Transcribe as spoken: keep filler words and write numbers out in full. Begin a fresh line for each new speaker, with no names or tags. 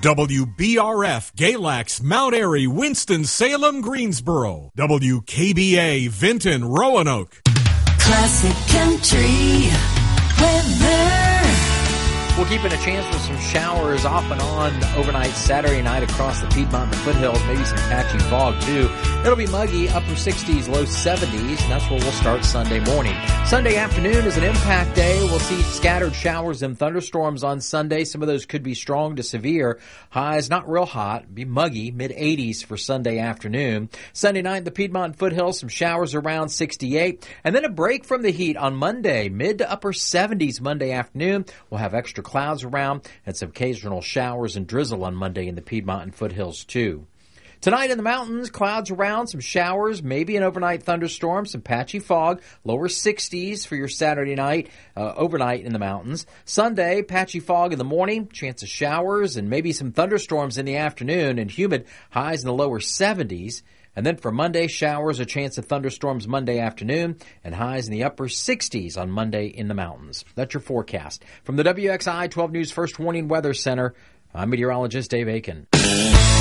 W B R F, Galax, Mount Airy, Winston-Salem, Greensboro. W K B A, Vinton, Roanoke.
Classic Country weather.
We're keeping a chance for some showers off and on overnight Saturday night across the Piedmont and the foothills, maybe some patchy fog too. It'll be muggy, upper sixties, low seventies, and that's where we'll start Sunday morning. Sunday afternoon is an impact day. We'll see scattered showers and thunderstorms on Sunday. Some of those could be strong to severe. Highs not real hot, be muggy, mid eighties for Sunday afternoon. Sunday night in the Piedmont and foothills, some showers around sixty-eight, and then a break from the heat on Monday, mid to upper seventies Monday afternoon. We'll have extra clouds around and some occasional showers and drizzle on Monday in the Piedmont and foothills too. Tonight in the mountains, clouds around, some showers, maybe an overnight thunderstorm, some patchy fog, lower sixties for your Saturday night, uh, overnight in the mountains. Sunday, patchy fog in the morning, chance of showers and maybe some thunderstorms in the afternoon, and humid, highs in the lower seventies. And then for Monday, showers, a chance of thunderstorms Monday afternoon, and highs in the upper sixties on Monday in the mountains. That's your forecast. From the W X I twelve News First Warning Weather Center, I'm meteorologist Dave Aiken.